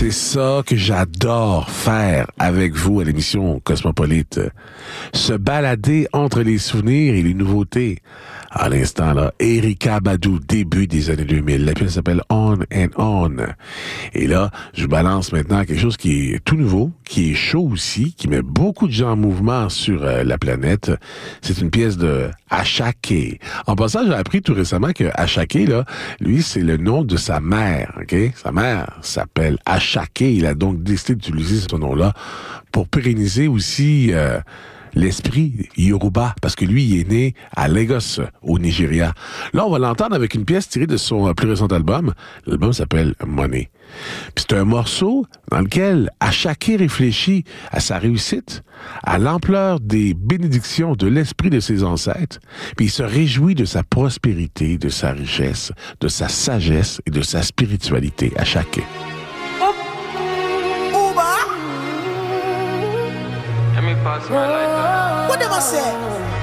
C'est ça que j'adore faire avec vous à l'émission Cosmopolite. Se balader entre les souvenirs et les nouveautés. À l'instant, là, Erykah Badu, début des années 2000. La pièce s'appelle On and On. Et là, je balance maintenant quelque chose qui est tout nouveau, qui est chaud aussi, qui met beaucoup de gens en mouvement sur la planète. C'est une pièce de Asake. En passant, j'ai appris tout récemment que Asake, là, lui, c'est le nom de sa mère, OK? Sa mère s'appelle Asake. Il a donc décidé d'utiliser ce nom-là pour pérenniser aussi l'esprit Yoruba, parce que lui, il est né à Lagos, au Nigeria. Là, on va l'entendre avec une pièce tirée de son plus récent album. L'album s'appelle Money. Puis c'est un morceau dans lequel Asake réfléchit à sa réussite, à l'ampleur des bénédictions de l'esprit de ses ancêtres, puis il se réjouit de sa prospérité, de sa richesse, de sa sagesse et de sa spiritualité. Asake. What them I say?